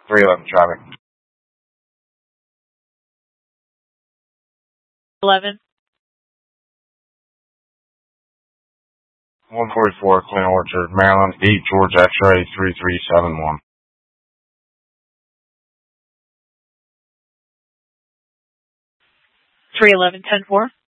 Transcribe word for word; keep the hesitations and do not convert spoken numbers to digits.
three eleven traffic. eleven. one forty-four, Clean Orchard, Maryland, eight George X-ray, three three seven one. three eleven, ten four.